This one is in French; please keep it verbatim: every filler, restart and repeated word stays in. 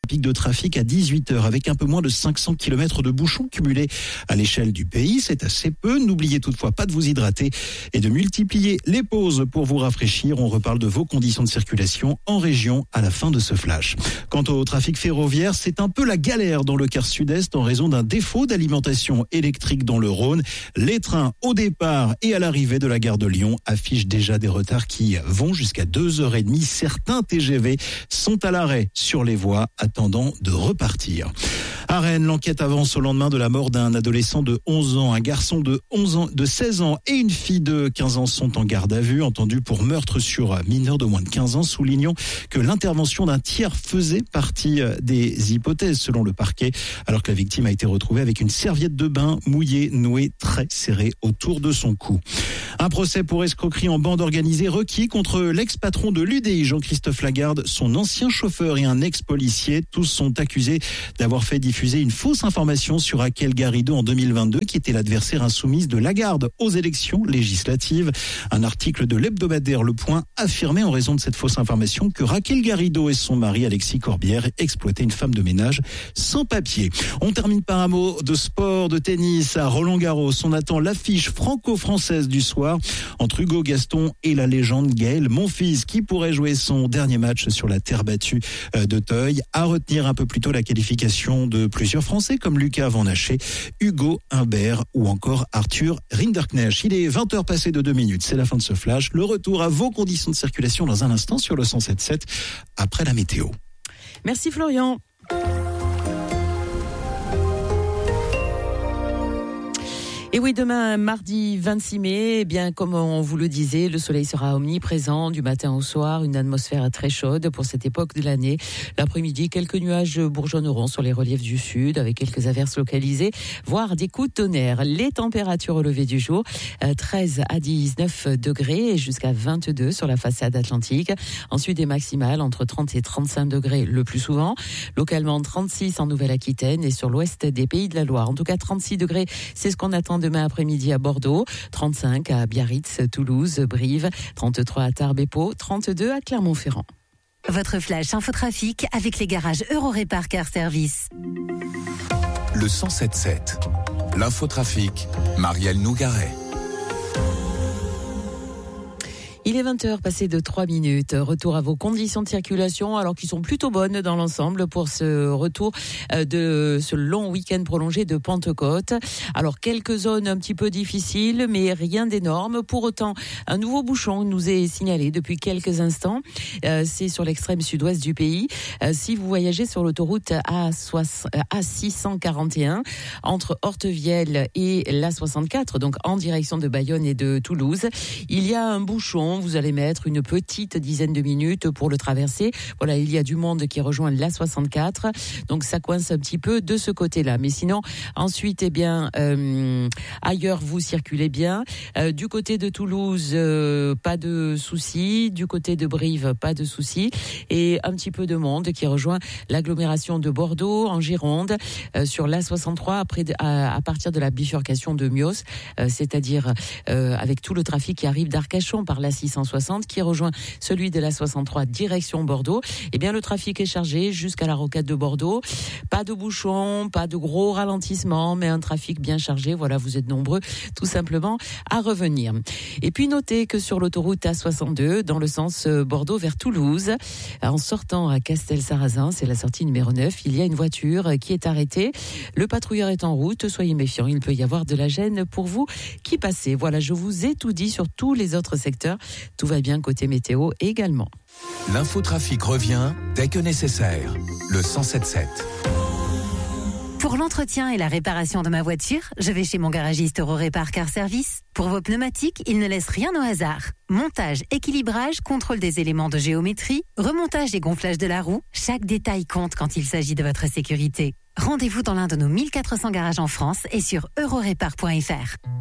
pic de trafic à dix-huit heures avec un peu moins de cinq cents kilomètres de bouchons cumulés à l'échelle du pays. C'est assez peu. N'oubliez toutefois pas de vous hydrater et de multiplier les pauses pour vous rafraîchir. On reparle de vos conditions de circulation en région à la fin de ce flash. Quant au trafic ferroviaire, c'est un peu la galère dans le quart sud-est en raison d'un défaut d'alimentation électrique dans le Rhône. Les trains au départ et à l'arrivée de la gare de Lyon affichent déjà des retards qui vont jusqu'à deux heures trente. Certains T G V sont à l'arrêt sur les voies attendant de repartir. À Rennes, l'enquête avance au lendemain de la mort d'un adolescent de onze ans. Un garçon de onze ans, de seize ans et une fille de quinze ans sont en garde à vue, entendus pour meurtre sur mineur de moins de quinze ans. Soulignons que l'intervention d'un tiers faisait partie des hypothèses selon le parquet, alors que la victime a été retrouvée avec une serviette de bain mouillée, nouée très serrée autour de son cou. Un procès pour escroquerie en bande organisée requis contre l'ex-patron de l'U D I, Jean-Christophe Lagarde, son ancien chauffeur et un ex-policier. Tous sont accusés d'avoir fait diffuser une fausse information sur Raquel Garrido en deux mille vingt-deux, qui était l'adversaire insoumise de Lagarde aux élections législatives. Un article de l'hebdomadaire Le Point affirmait en raison de cette fausse information que Raquel Garrido et son mari Alexis Corbière exploitaient une femme de ménage sans papier. On termine par un mot de sport, de tennis à Roland-Garros. On attend l'affiche franco-française du soir entre Hugo Gaston et la légende Gaël Monfils, qui pourrait jouer son dernier match sur la terre battue de Teuil. À retenir un peu plus tôt la qualification de plusieurs Français comme Lucas Van Haché, Hugo Humbert ou encore Arthur Rinderknecht. Il est vingt heures passées de deux minutes. C'est la fin de ce flash. Le retour à vos conditions de circulation dans un instant sur le cent sept sept après la météo. Merci Florian. Et oui, demain, mardi vingt-six mai, eh bien, comme on vous le disait, le soleil sera omniprésent du matin au soir, une atmosphère très chaude pour cette époque de l'année. L'après-midi, quelques nuages bourgeonneront sur les reliefs du sud avec quelques averses localisées, voire des coups de tonnerre. Les températures au lever du jour, treize à dix-neuf degrés et jusqu'à vingt-deux sur la façade atlantique. Ensuite, des maximales entre trente et trente-cinq degrés le plus souvent. Localement, trente-six en Nouvelle-Aquitaine et sur l'ouest des Pays de la Loire. En tout cas, trente-six degrés, c'est ce qu'on attend demain après-midi à Bordeaux, trente-cinq à Biarritz, Toulouse, Brive, trente-trois à Tarbes et Pau, trente-deux à Clermont-Ferrand. Votre flash infotrafic avec les garages Eurorépar Car Service. Le cent sept sept. L'infotrafic, Marielle Nougaret. Il est vingt heures passées de trois minutes. Retour à vos conditions de circulation, alors qu'ils sont plutôt bonnes dans l'ensemble pour ce retour de ce long week-end prolongé de Pentecôte. Alors, quelques zones un petit peu difficiles, mais rien d'énorme. Pour autant, un nouveau bouchon nous est signalé depuis quelques instants. Euh, c'est sur l'extrême sud-ouest du pays. Euh, si vous voyagez sur l'autoroute A six cent quarante et un, entre Hortevielle et l'A soixante-quatre, donc en direction de Bayonne et de Toulouse, il y a un bouchon. Vous allez mettre une petite dizaine de minutes pour le traverser. Voilà, il y a du monde qui rejoint l'A soixante-quatre. Donc, ça coince un petit peu de ce côté-là. Mais sinon, ensuite, eh bien, euh, ailleurs, vous circulez bien. Euh, du côté de Toulouse, euh, pas de soucis. Du côté de Brive, pas de soucis. Et un petit peu de monde qui rejoint l'agglomération de Bordeaux, en Gironde, euh, sur l'A soixante-trois, après de, à, à partir de la bifurcation de Mios, euh, c'est-à-dire euh, avec tout le trafic qui arrive d'Arcachon par la six cent soixante qui rejoint celui de la soixante-trois direction Bordeaux. Eh bien, le trafic est chargé jusqu'à la rocade de Bordeaux. Pas de bouchons, pas de gros ralentissements, mais un trafic bien chargé. Voilà, vous êtes nombreux tout simplement à revenir. Et puis, notez que sur l'autoroute A soixante-deux, dans le sens Bordeaux vers Toulouse, en sortant à Castel-Sarrazin, c'est la sortie numéro neuf, il y a une voiture qui est arrêtée. Le patrouilleur est en route. Soyez méfiants, il peut y avoir de la gêne pour vous qui passez. Voilà, je vous ai tout dit sur tous les autres secteurs. Tout va bien côté météo également. L'infotrafic revient dès que nécessaire. Le cent sept sept. Pour l'entretien et la réparation de ma voiture, je vais chez mon garagiste Eurorépar Car Service. Pour vos pneumatiques, il ne laisse rien au hasard. Montage, équilibrage, contrôle des éléments de géométrie, remontage et gonflage de la roue, chaque détail compte quand il s'agit de votre sécurité. Rendez-vous dans l'un de nos mille quatre cents garages en France et sur eurorépar point f r.